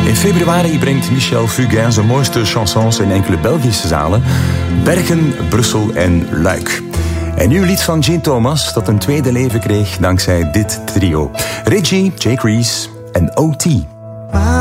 In februari brengt Michel Fugain zijn mooiste chansons in enkele Belgische zalen. Bergen, Brussel en Luik. Een nieuw lied van Gene Thomas dat een tweede leven kreeg dankzij dit trio. Reggie, Jake Rees en O.T.